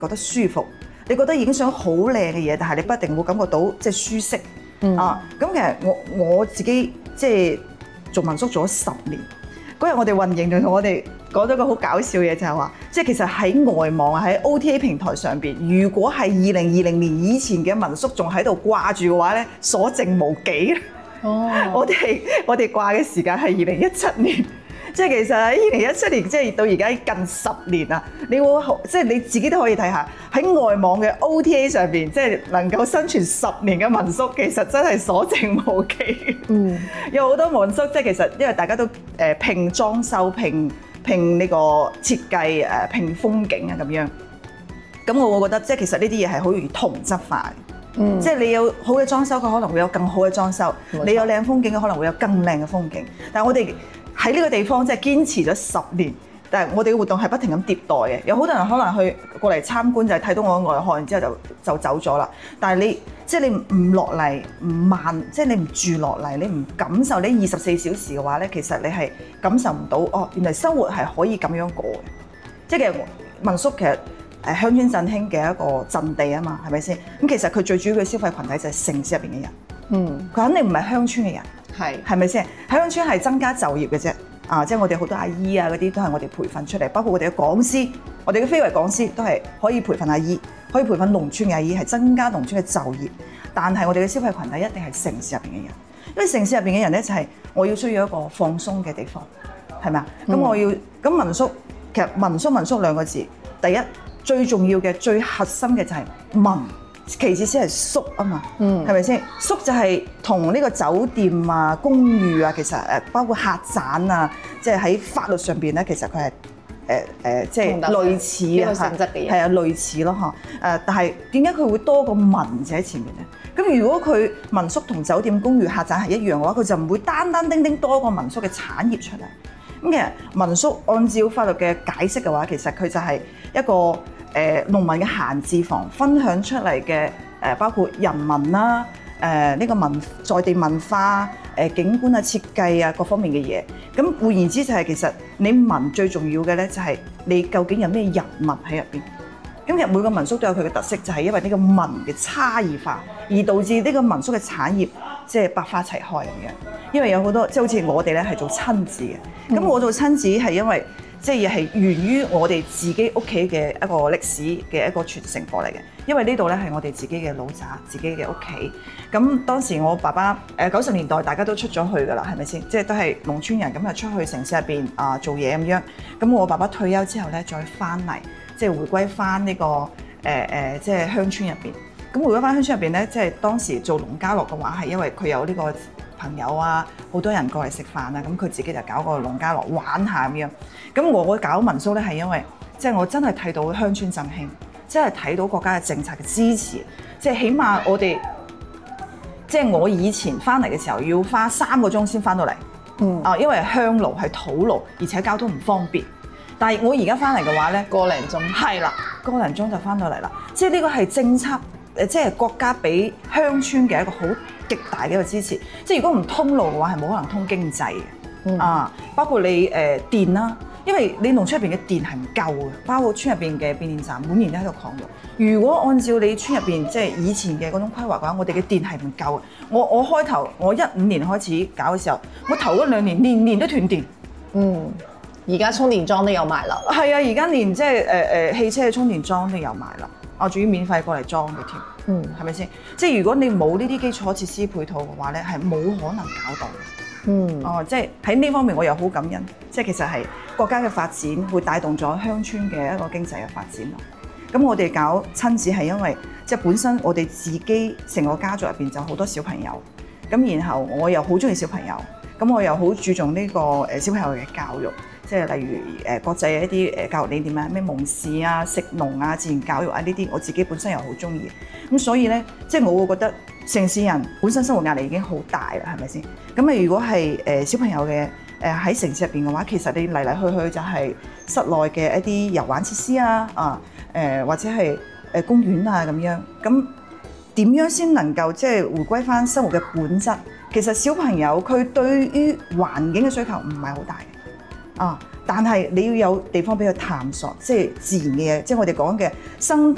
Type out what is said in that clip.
覺得舒服，你覺得已經想好靚嘅嘢，但係你不一定會感覺到即係舒適。咁其實我自己即係做民宿做咗10年。嗰日我哋運營就同我哋講咗個好搞笑嘅嘢，就係話，即係其實喺外網啊，喺 OTA 平台上邊，如果係2020年以前嘅民宿仲喺度掛住嘅話咧，所剩無幾。我哋掛嘅時間係2017年。即係其實喺2017年，即係到而家近10年啦。你會即係你自己都可以睇下喺外網嘅 OTA 上邊，即係能夠生存10年嘅民宿，其實真係所剩無幾。有好多民宿，即係其實因為大家都拼裝修、拼呢個設計、拼風景啊咁樣。咁我會覺得即係其實呢啲嘢係好容易同質化嘅。即係你有好嘅裝修，佢可能會有更好嘅裝修；你有靚風景，佢可能會有更靚嘅風景。但係我哋喺呢個地方即係堅持咗10年，但係我哋嘅活動係不停咁迭代嘅。有好多人可能去過嚟參觀就係睇到我嘅外殼，然之後就走咗啦。但係你唔落嚟，唔慢，即係你唔住落嚟，你唔感受呢24小時嘅話咧，其實你係感受唔到哦，原來生活係可以咁樣過嘅。即係其實民宿其實鄉村振興嘅一個陣地啊嘛，係咪先？咁其實佢最主要嘅消費群體就係城市入邊嘅人。佢肯定唔係鄉村嘅人。係咪先？喺鄉村係增加就業嘅啫，即係我哋好多阿姨啊嗰啲都係我哋培訓出嚟，包括我哋嘅講師，我哋嘅非遺講師都係可以培訓阿姨，可以培訓農村嘅阿姨，係增加農村嘅就業。但係我哋嘅消費群體一定係城市入邊嘅人，因為城市入邊嘅人咧就係我要需要一個放鬆嘅地方，係咪啊？咁民宿其實民宿兩個字，第一最重要嘅最核心嘅就係民。其次先係宿啊嘛，係咪先？宿就係同呢個酒店啊、公寓啊，其實包括客棧啊，即係喺法律上邊咧，其實佢係即係類似啊， 性質嘅嘢， 係啊，類似咯嚇。但係點解佢會多個民字喺前面咧？咁如果佢民宿同酒店、公寓、客棧係一樣嘅話，佢就唔會單單丁丁多個民宿嘅產業出嚟。咁其實民宿按照法律嘅解釋嘅話，其實佢就係一個農民嘅閒置房分享出嚟嘅包括人文啦、呢個在地文化、景觀啊、設計啊各方面嘅嘢。咁換言之就係其實你民最重要嘅咧就係你究竟有咩人物喺入邊。咁其實每個民宿都有佢嘅特色，就係因為呢個民嘅差異化，而導致呢個民宿嘅產業即係百花齊開咁樣。因為有好多即係好似我哋咧係做親子嘅，咁我做親子係因為即係係源於我哋自己屋企嘅一個歷史嘅一個傳承過嚟嘅。因為呢度咧係我哋自己嘅老宅、自己嘅屋企。咁當時我爸爸90年代大家都出咗去㗎啦，係咪先？即係都係農村人咁啊，出去城市入邊做嘢咁樣。咁我爸爸退休之後咧，再翻嚟即係回歸翻呢個即係鄉村入邊。咁回歸翻鄉村入邊咧，即係當時做農家樂嘅話，係因為佢有呢個朋友啊，好多人過嚟食飯啊，咁佢自己就搞個農家樂玩下咁樣。咁我搞民宿咧係因為即係我真係睇到鄉村振興，真係睇到國家嘅政策嘅支持，即係起碼我哋即係我以前翻嚟嘅時候要花3個鐘先翻到嚟，因為鄉路係土路，而且交通唔方便。但係我而家翻嚟嘅話咧， 個零鐘係啦，個零鐘就翻到嚟啦。即係呢個係政策，即係國家俾鄉村嘅一個好極大嘅一個支持。即係如果唔通路嘅話，係冇可能通經濟嘅。包括你電啦，因為你農村入邊嘅電係唔夠嘅，包括村入邊嘅變電站每年都喺度擴用。如果按照你村入邊即係以前嘅嗰種規劃嘅話，我哋嘅電係唔夠嘅。我開頭我15年開始搞嘅時候，我頭嗰2年年年都斷電。 而家充電樁都有埋啦。 係啊，而家連即係汽車嘅充電樁都有埋啦。仲要免費過嚟裝嘅添。係咪先？即係如果你冇呢啲基礎設施配套嘅話咧，係冇可能搞到。即係喺呢方面我又好感恩。即係其實係國家嘅發展會帶動咗鄉村嘅一個經濟嘅發展咯。咁我哋搞親子係因為即係本身我哋自己成個家族入邊就好多小朋友，咁然後我又好中意小朋友，咁我又好注重呢個小朋友嘅教育。即係例如國際嘅一啲教育理念啊，咩蒙氏啊、食農啊、自然教育啊呢啲，我自己本身又好中意。咁所以咧，即係我會覺得城市人本身生活壓力已經好大啦，係咪先？咁如果係小朋友嘅喺城市入邊嘅話，其實你嚟嚟去去就係室內嘅一啲遊玩設施啊，或者係公園啊咁樣。咁點樣先能夠即係回歸翻生活嘅本質？其實小朋友佢對於環境嘅需求唔係好大嘅。但係你要有地方俾佢探索，即係自然嘅嘢，即係我哋講嘅生